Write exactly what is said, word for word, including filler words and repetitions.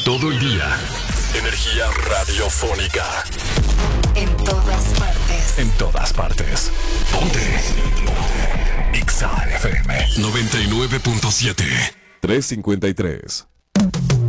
todo el día. Energía radiofónica. En todas partes. En todas partes. Ponte. Ponte. Exa F M noventa y nueve punto siete. tres cincuenta y tres.